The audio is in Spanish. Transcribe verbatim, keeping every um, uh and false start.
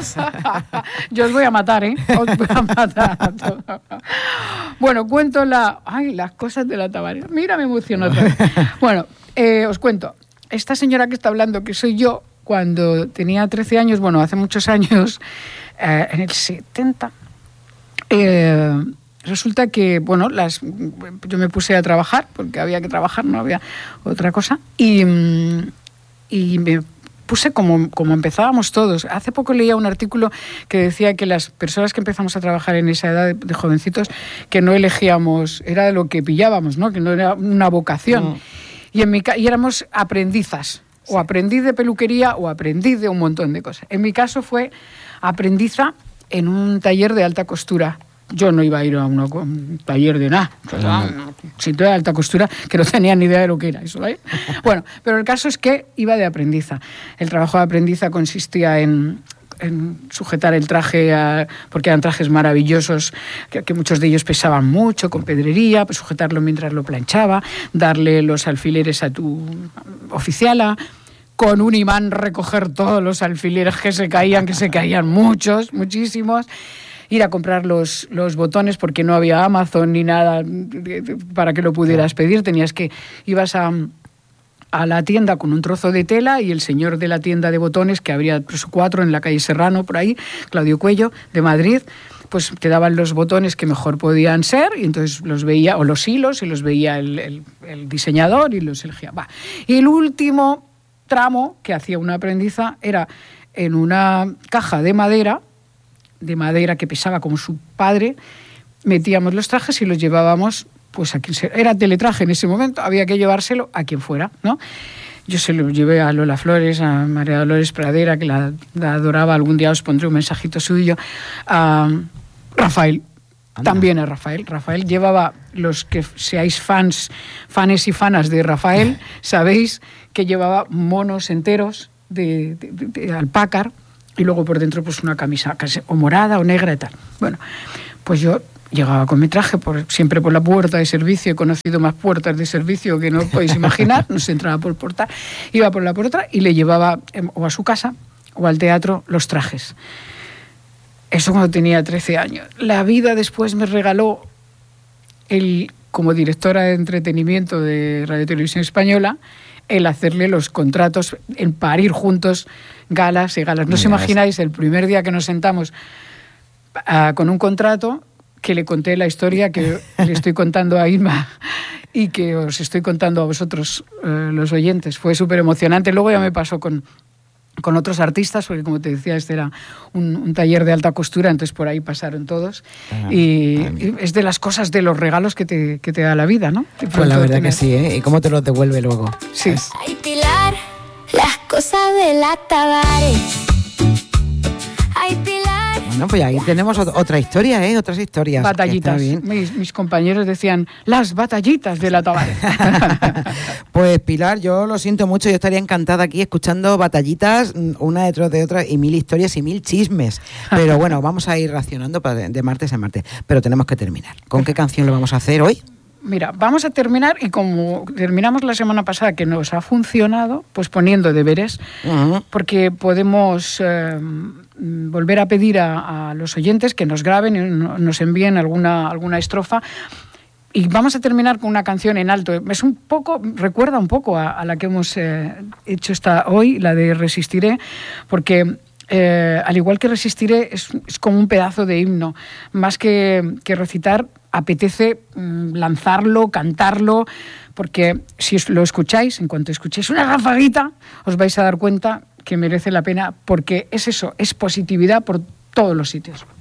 Gracias. Yo os voy a matar, ¿eh? Os voy a matar a todos. Bueno, cuento la... Ay, las cosas de la tabarera. Mira, me emociono otra vez. Bueno, eh, os cuento. Esta señora que está hablando, que soy yo, cuando tenía trece años, bueno, hace muchos años, eh, en el setenta, eh, resulta que, bueno, las, yo me puse a trabajar, porque había que trabajar, no había otra cosa, y, y me puse como, como empezábamos todos. Hace poco leía un artículo que decía que las personas que empezamos a trabajar en esa edad de, de jovencitos, que no elegíamos, era de lo que pillábamos, ¿no? Que no era una vocación. Mm. Y, en mi, y éramos aprendizas. O aprendiz de peluquería o aprendiz de un montón de cosas. En mi caso fue aprendiza en un taller de alta costura. Yo no iba a ir a una, un taller de nada. Un sitio de alta costura que no tenía ni idea de lo que era eso, ¿eh? Bueno, pero el caso es que iba de aprendiza. El trabajo de aprendiza consistía en, en sujetar el traje, a, porque eran trajes maravillosos, que, que muchos de ellos pesaban mucho, con pedrería, pues sujetarlo mientras lo planchaba, darle los alfileres a tu oficiala, con un imán recoger todos los alfileres que se caían, que se caían muchos, muchísimos, ir a comprar los, los botones porque no había Amazon ni nada para que lo pudieras pedir, tenías que, ibas a... a la tienda con un trozo de tela y el señor de la tienda de botones, que habría tres o cuatro en la calle Serrano, por ahí, Claudio Cuello, de Madrid, pues te daban los botones que mejor podían ser y entonces los veía, o los hilos, y los veía el, el, el diseñador y los elegía. Va. Y el último tramo que hacía una aprendiza era en una caja de madera, de madera que pesaba como su padre, metíamos los trajes y los llevábamos... pues a quien se, era teletraje en ese momento, había que llevárselo a quien fuera, ¿no? Yo se lo llevé a Lola Flores, a María Dolores Pradera, que la, la adoraba, algún día os pondré un mensajito suyo, a Rafael, Anda. También a Rafael. Rafael llevaba, los que seáis fans, fanes y fanas de Rafael, sabéis que llevaba monos enteros de, de, de, de alpácar y luego por dentro pues una camisa casi, o morada o negra y tal. Bueno, pues yo... llegaba con mi traje por, siempre por la puerta de servicio, he conocido más puertas de servicio que no podéis imaginar, no se entraba por portal, iba por la puerta y le llevaba o a su casa o al teatro los trajes. Eso cuando tenía trece años. La vida después me regaló, el, como directora de entretenimiento de Radio Televisión Española, el hacerle los contratos, en parir juntos galas y galas. No os imagináis el primer día que nos sentamos uh, con un contrato, que le conté la historia que le estoy contando a Irma y que os estoy contando a vosotros, eh, los oyentes. Fue súper emocionante. Luego ya me pasó con, con otros artistas, porque como te decía, este era un, un taller de alta costura, entonces por ahí pasaron todos. Ah, y, y es de las cosas, de los regalos que te, que te da la vida, ¿no? Pues la verdad tener... que sí, ¿eh? ¿Y cómo te los devuelve luego? Sí. Es... Ay, Pilar, las cosas de la Tavares. Ay, Pilar. Bueno, pues ahí tenemos otra historia, ¿eh? Otras historias. Batallitas. Mis, mis compañeros decían, las batallitas de la Tavares. Pues Pilar, yo lo siento mucho, yo estaría encantada aquí escuchando batallitas una detrás de otra y mil historias y mil chismes. Pero bueno, vamos a ir racionando para de martes a martes. Pero tenemos que terminar. ¿Con qué canción lo vamos a hacer hoy? Mira, vamos a terminar y como terminamos la semana pasada que nos ha funcionado, pues poniendo deberes, uh-huh. porque podemos eh, volver a pedir a, a los oyentes que nos graben y nos envíen alguna, alguna estrofa. Y vamos a terminar con una canción en alto. Es un poco, recuerda un poco a, a la que hemos eh, hecho esta hoy, la de Resistiré, porque... Eh, al igual que Resistiré, es, es como un pedazo de himno. Más que, que recitar, apetece mm, lanzarlo, cantarlo, porque si lo escucháis, en cuanto escuchéis una rafaguita, os vais a dar cuenta que merece la pena, porque es eso, es positividad por todos los sitios.